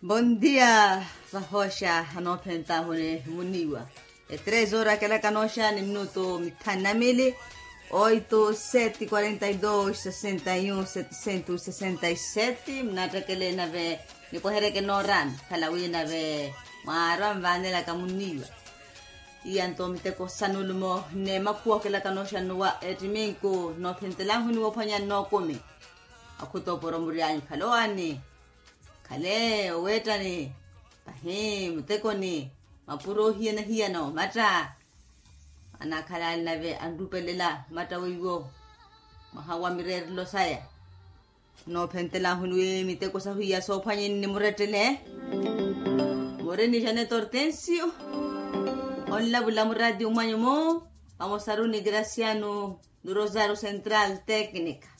Bom dia, Vahosha, anopenta hune muniwa. 3 horas aquela canosha ni minuto mitanamili. 8, 7, 42, 61, 767. Mnata kele nave, ni pohere ke noran. Kalawi nave, maaram vanela kamuniwa. Iyan to miteko sanulumo ne makuwa kela kanosha nuwa etiminko no pentelang huni wapanya no kome. Ako to poromurian kaloani. Kale wetani pahe muteko ni mapuro hiya no mata ana kala nave andupelela mata wigo mahawa mirer lo saya no pentela hunwe miteko sa hiya so phanye ni muretele moreni jane tortensio olla bulamo radio manyomo vamos a Runi Graciano do Rosario Central Técnica.